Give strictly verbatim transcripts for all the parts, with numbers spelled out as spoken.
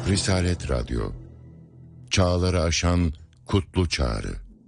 Risalet Radyo, çağları aşan kutlu çağrı.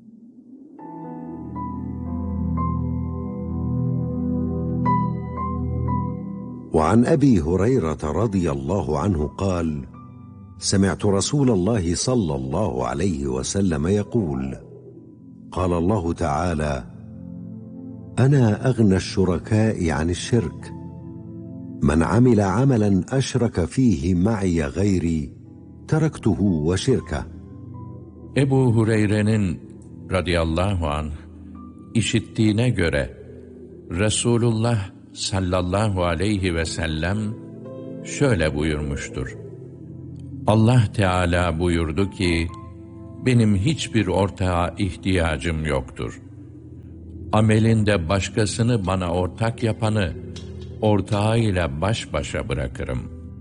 وعن أبي هريرة رضي الله عنه قال: سمعت رسول الله صلى الله عليه وسلم يقول: قال الله تعالى: أنا أغنى الشركاء عن الشرك، من عمل عملا أشرك فيه معي غيري تركته وشركه. Ebu Hureyre'nin radıyallahu anh işittiğine göre Resulullah sallallahu aleyhi ve sellem şöyle buyurmuştur: Allah Teala buyurdu ki, benim hiçbir ortağa ihtiyacım yoktur. Amelinde başkasını bana ortak yapanı ortağıyla baş başa bırakırım.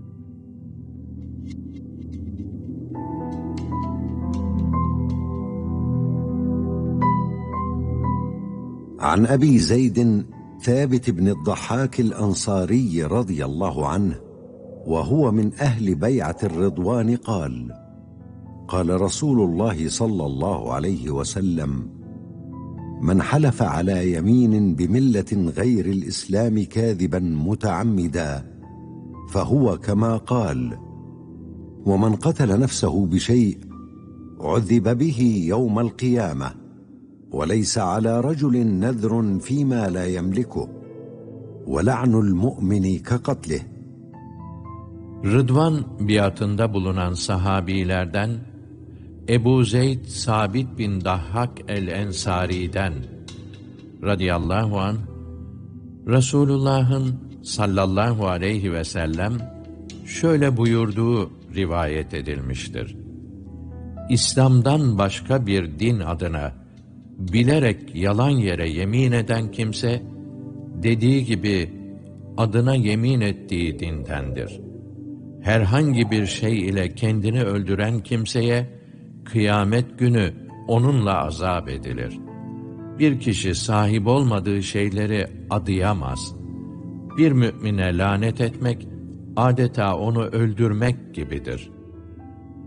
عن أبي زيد ثابت بن الضحاك الأنصاري رضي الله عنه وهو من أهل بيعة الرضوان قال: قال رسول الله صلى الله عليه وسلم: من حلف على يمين بملة غير الإسلام كاذبا متعمدا فهو كما قال، ومن قتل نفسه بشيء عذب به يوم القيامة، وليس على رجل نذر فيما لا يملكه، ولعن المؤمن كقتله. Rıdvan biatında bulunan sahabilerden Ebu Zeyd Sabit bin Dahhak el-Ensari'den radıyallahu anh, Resulullah'ın sallallahu aleyhi ve sellem şöyle buyurduğu rivayet edilmiştir: İslam'dan başka bir din adına bilerek yalan yere yemin eden kimse, dediği gibi adına yemin ettiği dindendir. Herhangi bir şey ile kendini öldüren kimseye, kıyamet günü onunla azap edilir. Bir kişi sahip olmadığı şeyleri adayamaz. Bir mümine lanet etmek, adeta onu öldürmek gibidir.